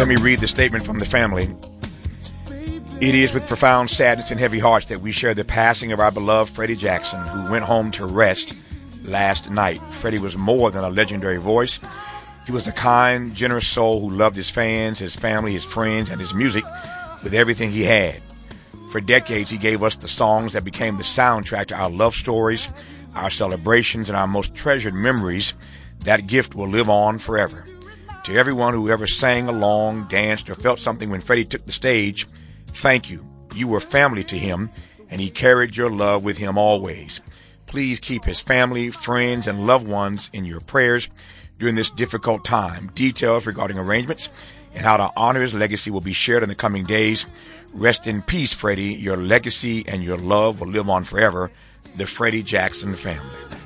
Let me read the statement from the family. It is with profound sadness and heavy hearts that we share the passing of our beloved Freddie Jackson, who went home to rest last night. Freddie was more than a legendary voice. He was a kind, generous soul who loved his fans, his family, his friends, and his music with everything he had. For decades, he gave us the songs that became the soundtrack to our love stories, our celebrations, and our most treasured memories. That gift will live on forever. To everyone who ever sang along, danced, or felt something when Freddie took the stage, thank you. You were family to him, and he carried your love with him always. Please keep his family, friends, and loved ones in your prayers during this difficult time. Details regarding arrangements and how to honor his legacy will be shared in the coming days. Rest in peace, Freddie. Your legacy and your love will live on forever. The Freddie Jackson family.